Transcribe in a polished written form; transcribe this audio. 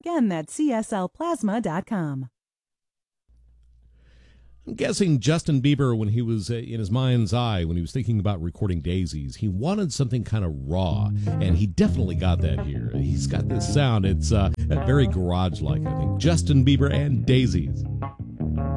Again, that's cslplasma.com. I'm guessing Justin Bieber, when he was in his mind's eye, when he was thinking about recording Daisies, he wanted something kind of raw, and he definitely got that here. He's got this sound. It's very garage-like, I think. Justin Bieber and Daisies.